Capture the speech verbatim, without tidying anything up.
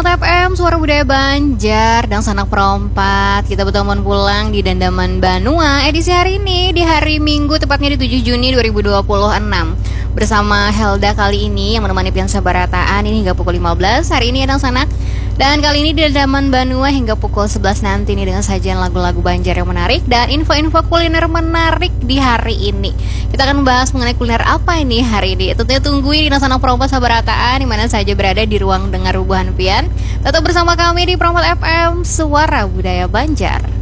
Perompat F M, suara budaya Banjar dan sanak perompat. Kita berteman pulang di Dandaman Banua edisi hari ini di hari Minggu, tepatnya di tujuh Juni dua ribu dua puluh enam. Bersama Helda kali ini yang menemani Piansa Barataan ini hingga pukul lima belas. Hari ini Adang Sanak. Dan kali ini di Dandaman Banua hingga pukul sebelas nanti nih dengan sajian lagu-lagu Banjar yang menarik dan info-info kuliner menarik di hari ini. Kita akan membahas mengenai kuliner apa ini hari ini. Tentunya tungguin di Sanak Perompat Sabarataan di mana saja berada di ruang dengar Rubuhan Pian. Tetap bersama kami di Perompat F M, suara budaya Banjar.